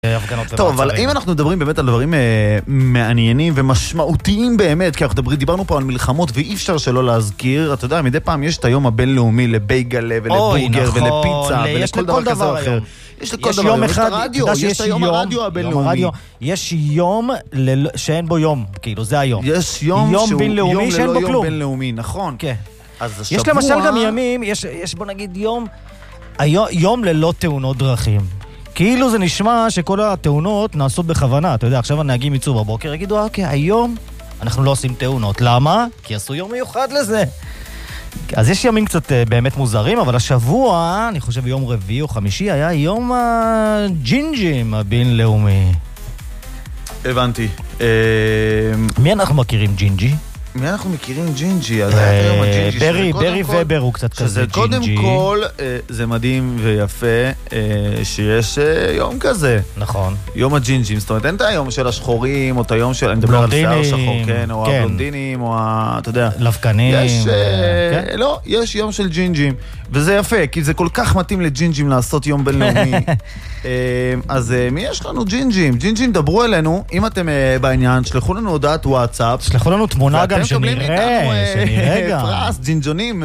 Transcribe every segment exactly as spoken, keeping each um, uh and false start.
טוב, אבל אם אנחנו מדברים באמת על דברים מעניינים ומשמעותיים באמת, כי אנחנו דיברנו פה על מלחמות ואי אפשר שלא להזכיר, אתה יודע, מדי פעם יש את היום הבינלאומי לבייגלה ולבורגר ולפיצה ולכל דבר כזה או אחר. יש לכל דבר, יש את הרדיו, יש את היום הרדיו הבינלאומי. יש יום שאין בו יום, כאילו זה היום. יש יום שהוא בינלאומי יום שאין ללא בו יום כלום. בינלאומי, נכון. יש למשל גם ימים, יש בוא נגיד יום, יום ללא תאונות דרכים. כאילו זה נשמע שכל התאונות נעשות בכוונה. אתה יודע, עכשיו הנהגים יצאו בבוקר, יגידו, אוקיי, היום אנחנו לא עושים תאונות. למה? כי עשו יום מיוחד לזה. אז יש ימים קצת באמת מוזרים, אבל השבוע, אני חושב יום רביעי או חמישי, היה יום הג'ינג'ים הבינלאומי. הבנתי. מי אנחנו מכירים ג'ינג'י? מי אנחנו מכירים ג'ינג'י? אז היה היום הג'ינג'י. ברי, ברי ובר הוא קצת כזה ג'ינג'י. קודם כל, זה מדהים ויפה שיש יום כזה. נכון. יום הג'ינג'ים. זאת אומרת, אין את היום של השחורים, או את היום של... אני מדבר על שיער שחור, כן, או הבלונדינים, או ה... אתה יודע. לבקנים. יש... לא, יש יום של ג'ינג'ים. וזה יפה, כי זה כל כך מתאים לג'ינג'ים לעשות יום בינלאומי. אז מי יש לנו ג'ינג'ים? ג'ינג'ים, דברו אלינו. אם אתם בעניין, שלחו לנו הודעת וואטסאפ. שלחו לנו תמונה גם שנראה, שנראה גם. פרס, ג'ינג'ונים.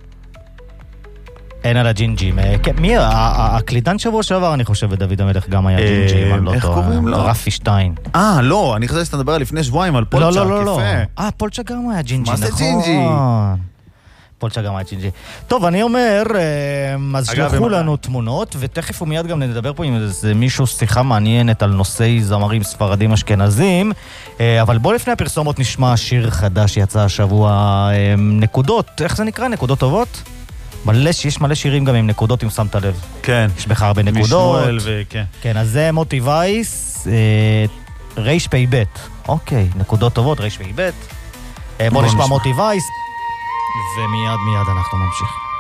אין על הג'ינג'ים. מי? הקלידן שבוע שעבר, אני חושב, ודוד המלך גם היה ג'ינג'ים. איך קוראים לו? רפי שטיין. אה, לא, אני חושב שאתה מדבר לפני שבועיים על פולצ'ה. לא, לא, לא. אה, פולצ'ה גם היה ג'ינג'י, נכון. מה זה ג'ינג'י? פולצ'ה גם היה ג'ינג'י. טוב, אני אומר, אז שלחו לנו תמונות, ותכף ומיד גם נדבר פה עם איזה מישהו שיחה מעניינת על נושאי זמרים ספרדים אשכנזים, אבל בוא לפני הפרסומות נשמע שיר חדש שיצא השבוע, נקודות, איך זה נקרא? נקודות טובות? מלא, יש מלא שירים גם עם נקודות, אם שמת לב. כן. יש בך הרבה נקודות. משמואל וכן. כן, אז זה מוטי וייס, רייש פי בית. אוקיי, נקודות טובות, רייש פי בית. בוא נשמע מוטי וייס. ומיד מיד אנחנו ממשיכים.